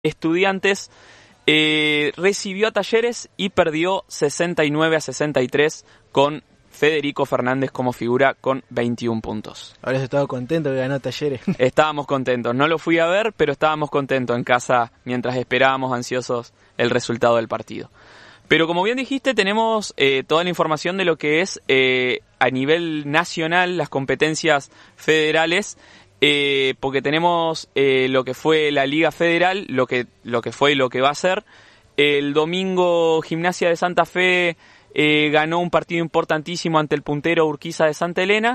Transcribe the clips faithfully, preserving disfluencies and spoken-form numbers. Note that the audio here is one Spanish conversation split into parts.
Estudiantes eh, recibió a Talleres y perdió sesenta y nueve a sesenta y tres con Federico Fernández como figura con veintiún puntos. Ahora has estado contento que ganó Talleres. Estábamos contentos, no lo fui a ver, pero estábamos contentos en casa mientras esperábamos ansiosos el resultado del partido. Pero como bien dijiste, tenemos eh, toda la información de lo que es eh, a nivel nacional las competencias federales. Eh, porque tenemos eh, lo que fue la Liga Federal, lo que, lo que fue y lo que va a ser. El domingo Gimnasia de Santa Fe eh, ganó un partido importantísimo ante el puntero Urquiza de Santa Elena.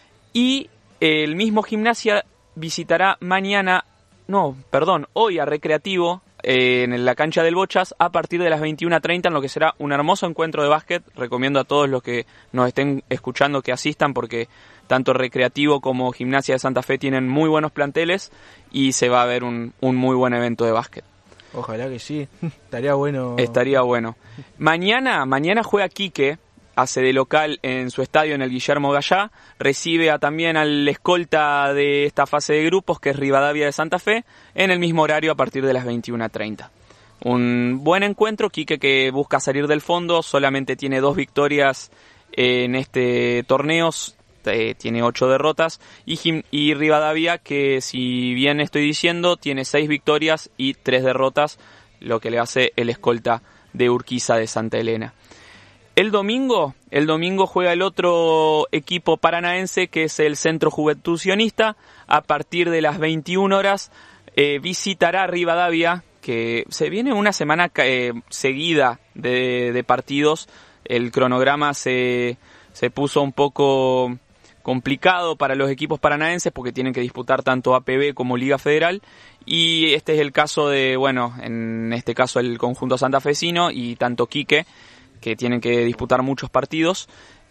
Y eh, el mismo Gimnasia visitará mañana, no, perdón, hoy a Recreativo eh, en la cancha del Bochas a partir de las veintiuna treinta en lo que será un hermoso encuentro de básquet. Recomiendo a todos los que nos estén escuchando que asistan porque tanto Recreativo como Gimnasia de Santa Fe tienen muy buenos planteles y se va a ver un, un muy buen evento de básquet. Ojalá que sí, estaría bueno. Estaría bueno. Mañana, mañana juega Quique, hace de local en su estadio en el Guillermo Gallá, recibe a, también al escolta de esta fase de grupos que es Rivadavia de Santa Fe, en el mismo horario a partir de las veintiuna treinta. Un buen encuentro, Quique que busca salir del fondo, solamente tiene dos victorias en este torneo, Eh, tiene ocho derrotas y, Jim, y Rivadavia que si bien estoy diciendo tiene seis victorias y tres derrotas, lo que le hace el escolta de Urquiza de Santa Elena. El domingo, el domingo juega el otro equipo paranaense que es el Centro Juventud Sionista. A partir de las veintiuna horas eh, visitará Rivadavia, que se viene una semana eh, seguida de, de partidos. El cronograma se, se puso un poco complicado para los equipos paranaenses porque tienen que disputar tanto A P B como Liga Federal y este es el caso de, bueno, en este caso el conjunto santafesino y tanto Quique, que tienen que disputar muchos partidos.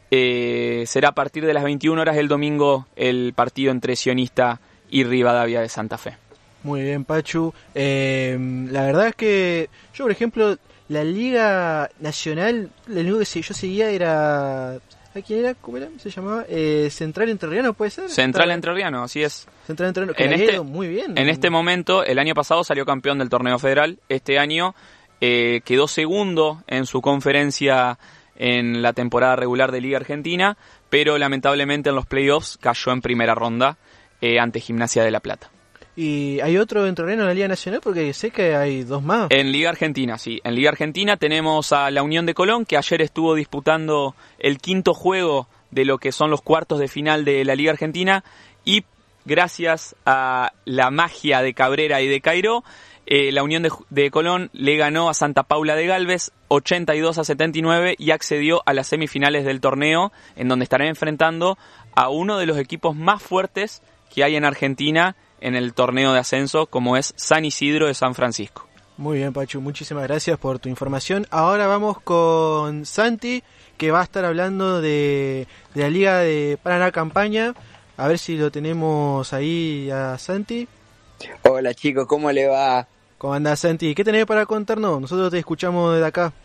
Eh, será a partir de las veintiuna horas el domingo el partido entre Sionista y Rivadavia de Santa Fe. Muy bien, Pachu. Eh, la verdad es que yo, por ejemplo, la Liga Nacional, lo único que yo seguía era... ¿A quién era? ¿Cómo era? ¿Se llamaba? Eh, ¿Central Entrerriano puede ser? Central Entrerriano, así es. Central Entrerriano, que en le ha este, ido muy bien. En este momento, el año pasado salió campeón del torneo federal. Este año eh, quedó segundo en su conferencia en la temporada regular de Liga Argentina, pero lamentablemente en los playoffs cayó en primera ronda eh, ante Gimnasia de La Plata. ¿Y hay otro entrerriano en la Liga Nacional? Porque sé que hay dos más. En Liga Argentina, sí. En Liga Argentina tenemos a la Unión de Colón, que ayer estuvo disputando el quinto juego de lo que son los cuartos de final de la Liga Argentina. Y gracias a la magia de Cabrera y de Cairó, eh, la Unión de, de Colón le ganó a Santa Paula de Galvez ochenta y dos a setenta y nueve y accedió a las semifinales del torneo, en donde estarán enfrentando a uno de los equipos más fuertes que hay en Argentina en el torneo de ascenso, como es San Isidro de San Francisco. Muy bien, Pachu, muchísimas gracias por tu información. Ahora vamos con Santi, que va a estar hablando de, de la Liga de Paraná Campaña. A ver si lo tenemos ahí a Santi. Hola chicos, ¿cómo le va? ¿Cómo andás, Santi? ¿Qué tenés para contarnos? Nosotros te escuchamos desde acá.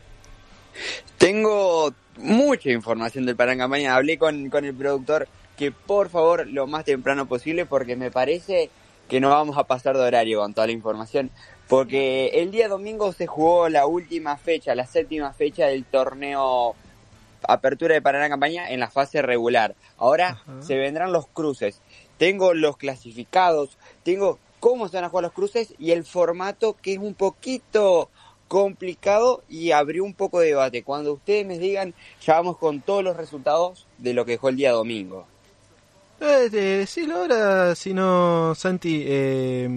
Tengo mucha información del Paraná Campaña. Hablé con, con el productor que por favor lo más temprano posible porque me parece que no vamos a pasar de horario con toda la información, porque el día domingo se jugó la última fecha, la séptima fecha del torneo Apertura de Paraná Campaña en la fase regular. Ahora Ajá. se vendrán los cruces. Tengo los clasificados, tengo cómo se van a jugar los cruces y el formato que es un poquito complicado y abrió un poco de debate. Cuando ustedes me digan, ya vamos con todos los resultados de lo que dejó el día domingo. Eh, decilo ahora, si no, Santi. Eh...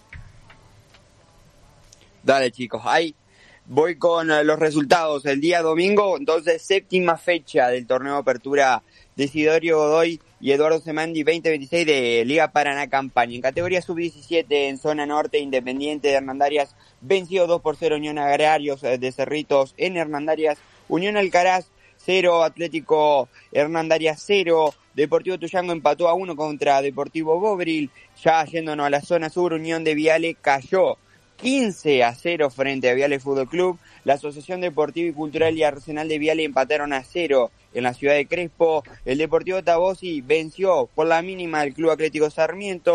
Dale, chicos, ahí voy con los resultados. El día domingo, entonces, séptima fecha del torneo de apertura de Isidoro Godoy y Eduardo Semandi veinte veintiséis de Liga Paraná Campaña. En categoría sub diecisiete, en zona norte, Independiente de Hernandarias venció dos por cero Unión Agrarios de Cerritos en Hernandarias. Unión Alcaraz cero, Atlético Hernandarias cero. Deportivo Tuyango empató a uno contra Deportivo Bobril. Ya yéndonos a la zona sur, Unión de Viale cayó quince a cero frente a Viale Fútbol Club. La Asociación Deportiva y Cultural y Arsenal de Viale empataron a cero en la ciudad de Crespo. El Deportivo Tabosi venció por la mínima al Club Atlético Sarmiento.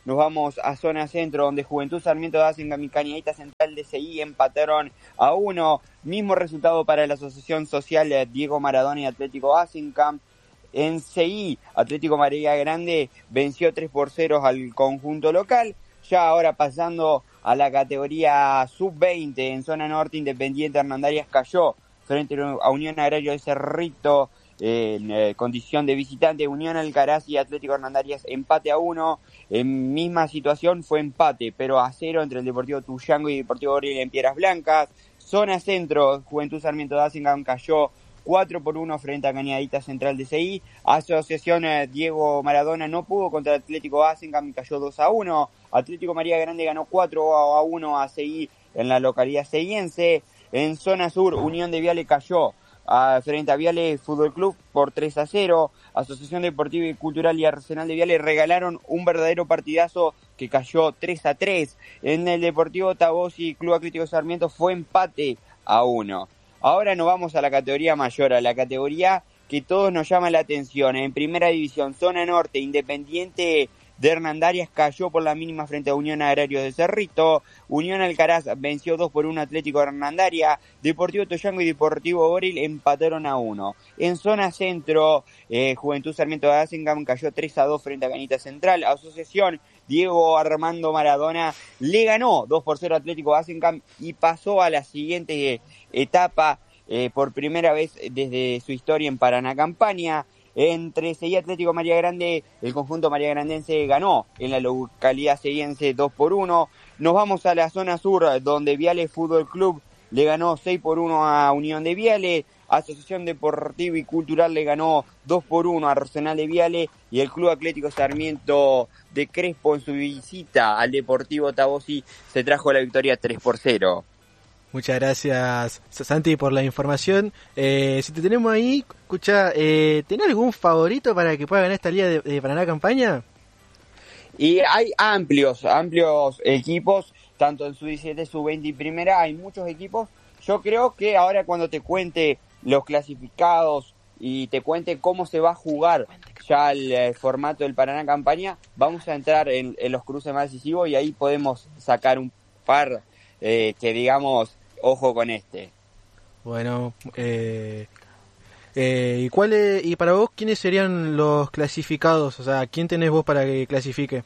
nos vamos a zona centro, donde Juventud Sarmiento de Asingham y Cañadita Central de C I empataron a uno. Mismo resultado para la Asociación Social de Diego Maradona y Atlético Asingham. En C I, Atlético María Grande venció tres por cero al conjunto local. Ya ahora pasando a la categoría sub veinte, en zona norte, Independiente Hernandarias cayó frente a Unión Agrario de Cerrito en eh, condición de visitante. Unión Alcaraz y Atlético Hernandarias empate a uno. En misma situación fue empate, pero a cero entre el Deportivo Tuyango y Deportivo Boril en Piedras Blancas. Zona centro, Juventud Sarmiento de Asingham cayó cuatro por uno frente a Cañadita Central de C I. Asociación eh, Diego Maradona no pudo contra Atlético Asingham y cayó dos a uno. Atlético María Grande ganó cuatro a uno a C I en la localidad ceyense. En zona sur, Unión de Viale cayó a, frente a Viale Fútbol Club por tres a cero. Asociación Deportiva y Cultural y Arsenal de Viale regalaron un verdadero partidazo que cayó tres a tres. En el Deportivo Tabosi, Club Atlético Sarmiento fue empate a uno. Ahora nos vamos a la categoría mayor, a la categoría que todos nos llama la atención. En primera división, zona norte, Independiente de Hernandarias cayó por la mínima frente a Unión Agrario de Cerrito. Unión Alcaraz venció dos por uno Atlético Hernandaria. Deportivo Tuyango y Deportivo Boril empataron a uno. En zona centro, eh, Juventud Sarmiento de Asingham cayó tres a dos frente a Cañadita Central. Asociación Diego Armando Maradona le ganó dos por cero Atlético Asingham y pasó a la siguiente etapa eh, por primera vez desde su historia en Paraná Campaña. Entre C I Atlético María Grande, el conjunto mariagrandense ganó en la localidad ceyense dos por uno. Nos vamos a la zona sur, donde Viale Fútbol Club le ganó seis por uno a Unión de Viale. Asociación Deportiva y Cultural le ganó dos por uno a Arsenal de Viale. Y el Club Atlético Sarmiento de Crespo, en su visita al Deportivo Tabosi, se trajo la victoria tres por cero. Muchas gracias, Santi, por la información. Eh, si te tenemos ahí, escucha, eh, ¿tenés algún favorito para que pueda ganar esta liga de, de Paraná Campaña? Y hay amplios, amplios equipos, tanto en sub diecisiete, sub veinte y primera, hay muchos equipos. Yo creo que ahora cuando te cuente los clasificados y te cuente cómo se va a jugar ya el eh, formato del Paraná Campaña, vamos a entrar en, en los cruces más decisivos y ahí podemos sacar un par eh, que digamos... Ojo con este. Bueno, eh, eh, ¿y cuál es, y para vos quiénes serían los clasificados? O sea, ¿quién tenés vos para que clasifique?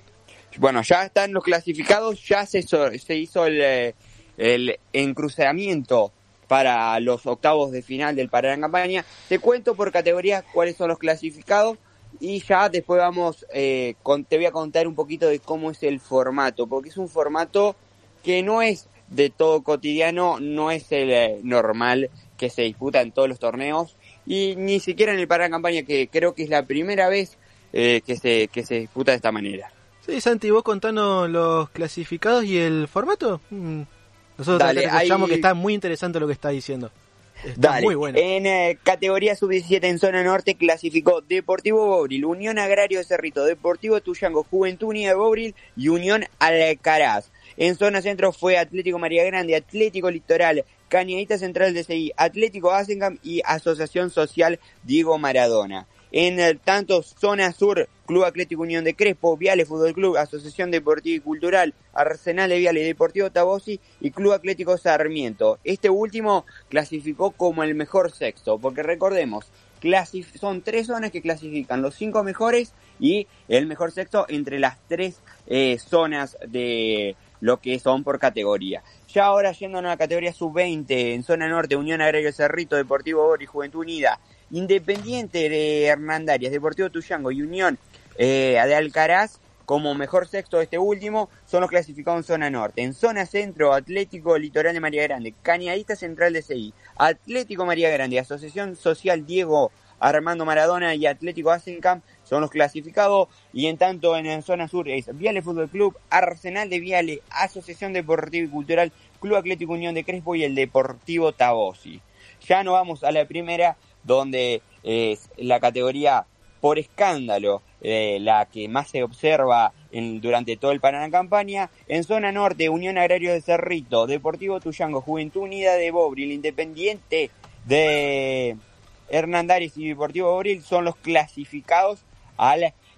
Bueno, ya están los clasificados, ya se, se hizo el, el encruzamiento para los octavos de final del Paraná Campaña. Te cuento por categorías cuáles son los clasificados y ya después vamos, eh, con, te voy a contar un poquito de cómo es el formato, porque es un formato que no es de todo cotidiano, no es el eh, normal que se disputa en todos los torneos y ni siquiera en el Paraná Campaña, que creo que es la primera vez eh, que se que se disputa de esta manera. Sí, Santi, vos contanos los clasificados y el formato. Mm, nosotros Dale, escuchamos ahí... que está muy interesante lo que está diciendo. Está Dale. Muy bueno. En eh, categoría sub diecisiete en zona norte clasificó Deportivo Bobril, Unión Agrario de Cerrito, Deportivo Tuyango, Juventud Unida de Bobril y Unión Alcaraz. En zona centro fue Atlético María Grande, Atlético Litoral, Cañadita Central de C I, Atlético Asingham y Asociación Social Diego Maradona. En el tanto zona sur, Club Atlético Unión de Crespo, Viale Fútbol Club, Asociación Deportiva y Cultural, Arsenal de Viale, Deportivo Tabosi y Club Atlético Sarmiento. Este último clasificó como el mejor sexto, porque recordemos, clasif- son tres zonas que clasifican los cinco mejores y el mejor sexto entre las tres eh, zonas de lo que son por categoría. Ya ahora yéndonos a la categoría sub veinte, en zona norte, Unión Agrario Cerrito, Deportivo Boril, Juventud Unida, Independiente de Hernandarias, Deportivo Tuyango y Unión eh, de Alcaraz, como mejor sexto de este último, son los clasificados en zona norte. En zona centro, Atlético Litoral de María Grande, Cañadita Central de C I, Atlético María Grande, Asociación Social Diego Armando Maradona y Atlético Asingham son los clasificados, y en tanto en la zona sur es Viale Fútbol Club, Arsenal de Viale, Asociación Deportiva y Cultural, Club Atlético Unión de Crespo y el Deportivo Tabosi. Ya nos vamos a la primera, donde es la categoría por escándalo, eh, la que más se observa en, durante todo el Paraná Campaña. En zona norte, Unión Agrario de Cerrito, Deportivo Tuyango, Juventud Unida de Bobril, Independiente de Hernandarias y Deportivo Bobril son los clasificados al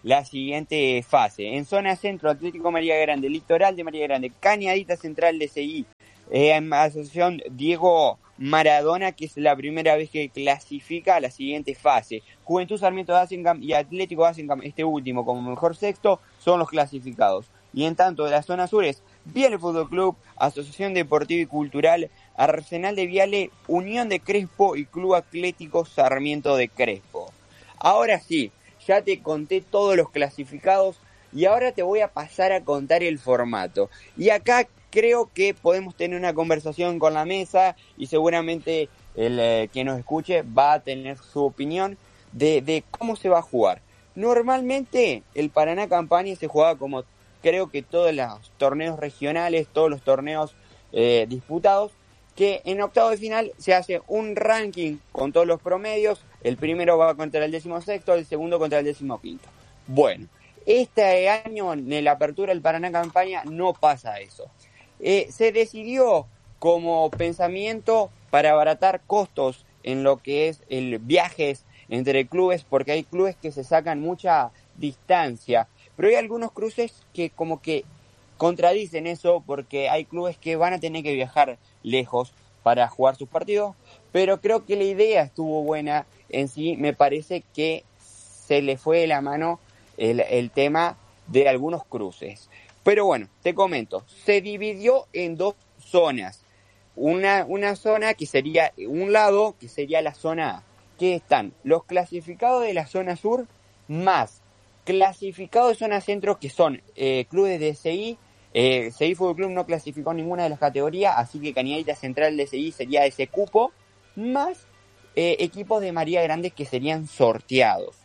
la siguiente fase. En zona centro, Atlético María Grande, Litoral de María Grande, Cañadita Central D C I, eh, Asociación Diego Maradona, que es la primera vez que clasifica a la siguiente fase. Juventud Sarmiento de Asencan y Atlético de Asencan, este último como mejor sexto, son los clasificados. Y en tanto de la zona sur es Viale Fútbol Club, Asociación Deportiva y Cultural, Arsenal de Viale, Unión de Crespo y Club Atlético Sarmiento de Crespo. Ahora sí, ya te conté todos los clasificados y ahora te voy a pasar a contar el formato. Y acá creo que podemos tener una conversación con la mesa y seguramente el eh, que nos escuche va a tener su opinión de, de cómo se va a jugar. Normalmente el Paraná Campaña se jugaba como creo que todos los torneos regionales, todos los torneos eh, disputados, que en octavo de final se hace un ranking con todos los promedios, el primero va contra el décimo sexto, el segundo contra el décimo quinto. Bueno, este año en la apertura del Paraná Campaña no pasa eso. Eh, se decidió como pensamiento para abaratar costos en lo que es el viajes entre clubes, porque hay clubes que se sacan mucha distancia, pero hay algunos cruces que como que contradicen eso, porque hay clubes que van a tener que viajar lejos para jugar sus partidos, pero creo que la idea estuvo buena en sí. Me parece que se le fue de la mano el, el tema de algunos cruces. Pero bueno, te comento, se dividió en dos zonas. Una, una zona que sería un lado, que sería la zona A, que están los clasificados de la zona sur, más clasificados de zona centro, que son eh, clubes de D C I. Eh, C I Fútbol Club no clasificó ninguna de las categorías, así que Cañadita Central D C I sería ese cupo, más eh, equipos de María Grande que serían sorteados.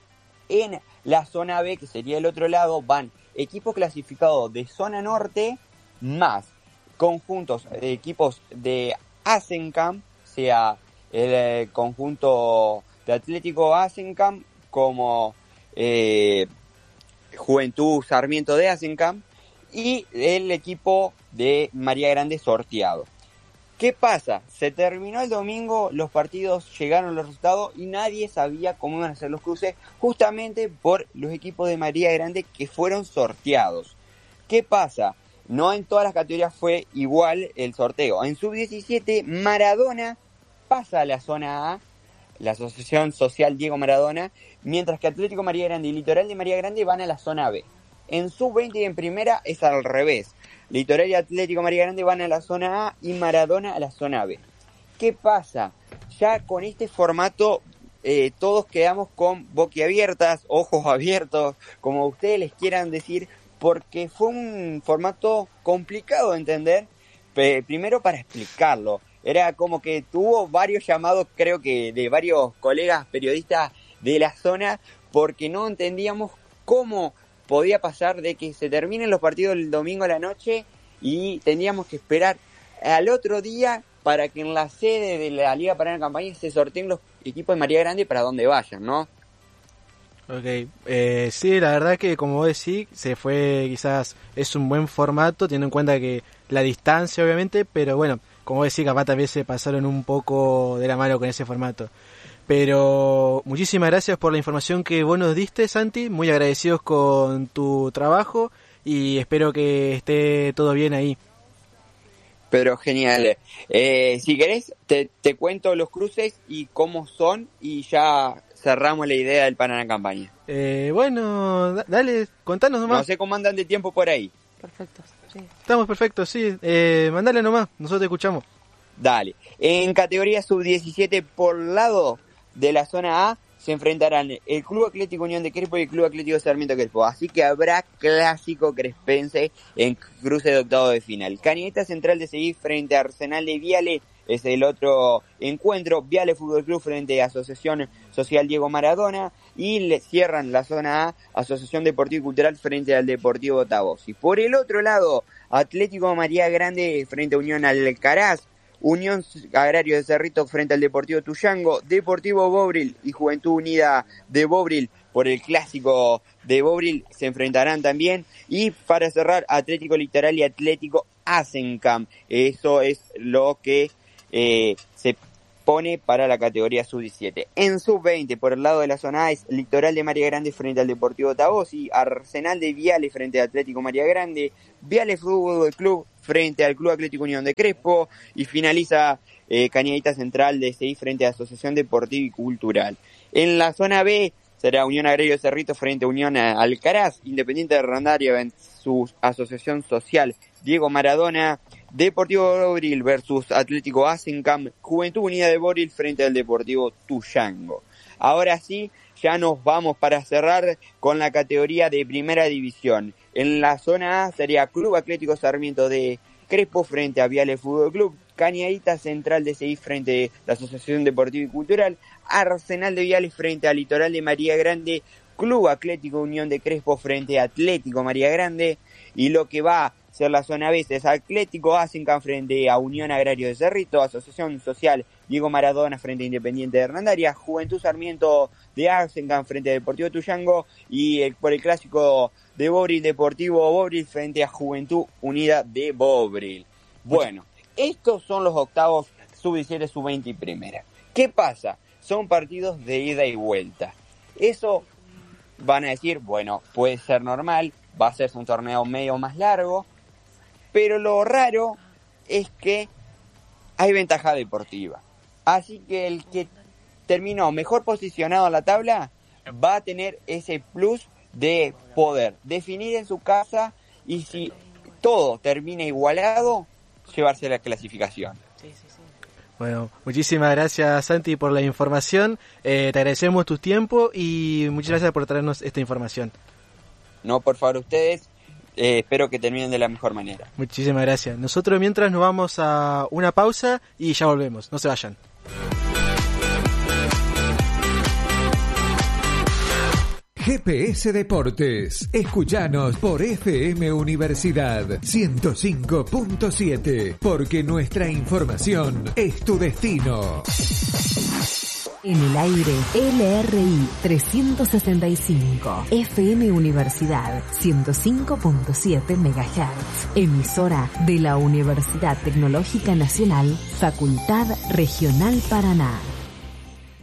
En la zona B, que sería el otro lado, van equipos clasificados de zona norte, más conjuntos de equipos de Asencan, sea el eh, conjunto de Atlético Asencan como eh, Juventud Sarmiento de Asencan, y el equipo de María Grande sorteado. ¿Qué pasa? Se terminó el domingo, los partidos, llegaron los resultados y nadie sabía cómo iban a ser los cruces, justamente por los equipos de María Grande que fueron sorteados. ¿Qué pasa? No en todas las categorías fue igual el sorteo. En sub diecisiete, Maradona pasa a la zona A, la Asociación Social Diego Maradona, mientras que Atlético María Grande y Litoral de María Grande van a la zona B. En sub veinte y en primera es al revés. Litoral y Atlético María Grande van a la zona A y Maradona a la zona B. ¿Qué pasa? Ya con este formato eh, todos quedamos con boquiabiertas, ojos abiertos, como ustedes les quieran decir, porque fue un formato complicado de entender. P- primero para explicarlo. Era como que tuvo varios llamados, creo que de varios colegas periodistas de la zona, porque no entendíamos cómo podía pasar de que se terminen los partidos el domingo a la noche y tendríamos que esperar al otro día para que en la sede de la Liga Paraná Campaña se sorteen los equipos de María Grande para donde vayan, ¿no? Ok, eh, sí, la verdad que como vos decís, se fue, quizás es un buen formato, teniendo en cuenta que la distancia obviamente, pero bueno, como vos decís, capaz también se pasaron un poco de la mano con ese formato. Pero muchísimas gracias por la información que vos nos diste, Santi, muy agradecidos con tu trabajo y espero que esté todo bien ahí. Pero genial. Eh, si querés, te, te cuento los cruces y cómo son y ya cerramos la idea del Paraná Campaña. Eh, bueno, da- dale, contanos nomás. No sé cómo andan de tiempo por ahí. Perfecto, sí. Estamos perfectos, sí. Eh, mandale nomás, nosotros te escuchamos. Dale. En categoría sub diecisiete, por lado de la zona A, se enfrentarán el Club Atlético Unión de Crespo y el Club Atlético Sarmiento Crespo. Así que habrá clásico crespense en cruce de octavo de final. Cañadita Central de Seguí frente a Arsenal de Viale es el otro encuentro. Viale Fútbol Club frente a Asociación Social Diego Maradona. Y le cierran la zona A, Asociación Deportiva y Cultural frente al Deportivo Tavos. Y por el otro lado, Atlético María Grande frente a Unión Alcaraz. Unión Agrario de Cerrito frente al Deportivo Tuyango, Deportivo Bobril y Juventud Unida de Bobril por el clásico de Bobril se enfrentarán también. Y para cerrar, Atlético Litoral y Atlético Asencan. Eso es lo que eh, se pone para la categoría sub diecisiete. En sub veinte, por el lado de la zona A, es Litoral de María Grande frente al Deportivo Tabosi, Arsenal de Viale frente al Atlético María Grande, Viale Fútbol Club frente al Club Atlético Unión de Crespo, y finaliza eh, Cañadita Central de C I frente a Asociación Deportiva y Cultural. En la zona B será Unión Agrario Cerrito frente a Unión Alcaraz, Independiente de Rondaria en su Asociación Social Diego Maradona, Deportivo Bobril versus Atlético Asencamp, Juventud Unida de Bobril frente al Deportivo Tuyango. Ahora sí, ya nos vamos para cerrar con la categoría de Primera División. En la zona A sería Club Atlético Sarmiento de Crespo frente a Viale Fútbol Club, Cañadita Central de C I frente a la Asociación Deportiva y Cultural, Arsenal de Viale frente a Litoral de María Grande, Club Atlético Unión de Crespo frente a Atlético María Grande, y lo que va a ser la zona B es Atlético Asencamp frente a Unión Agrario de Cerrito, Asociación Social Diego Maradona frente a Independiente de Hernandaria, Juventud Sarmiento de Asencamp frente a Deportivo Tuyango, y el, por el clásico de Bobril, Deportivo Bobril frente a Juventud Unida de Bobril. Bueno, estos son los octavos sub diecisiete, sub veinte y primera. ¿Qué pasa? Son partidos de ida y vuelta. Eso van a decir, bueno, puede ser normal, va a ser un torneo medio más largo, pero lo raro es que hay ventaja deportiva. Así que el que terminó mejor posicionado en la tabla va a tener ese plus de poder definir en su casa, y si todo termina igualado, llevarse la clasificación. Sí, sí, sí. Bueno, muchísimas gracias, Santi, por la información. Eh, te agradecemos tu tiempo y muchas gracias por traernos esta información. No, por favor, ustedes. Eh, espero que terminen de la mejor manera. Muchísimas gracias. Nosotros mientras nos vamos a una pausa y ya volvemos. No se vayan. G P S Deportes. Escuchanos por F M Universidad ciento cinco punto siete, porque nuestra información es tu destino. En el aire, L R I trescientos sesenta y cinco, F M Universidad ciento cinco punto siete megahertz, emisora de la Universidad Tecnológica Nacional, Facultad Regional Paraná.